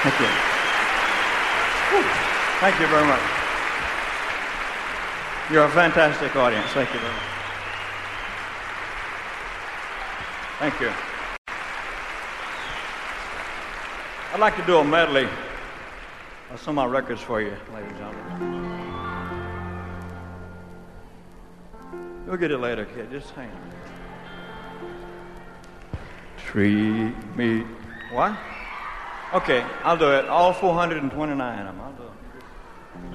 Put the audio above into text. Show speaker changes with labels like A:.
A: Thank you. Whew. Thank you very much. You're a fantastic audience. Thank you very much. Thank you. I'd like to do a medley of some of my records for you, ladies and gentlemen. You'll get it later, kid. Just hang on. Treat me. What? Okay, I'll do it. All 429 of them. I'll do it.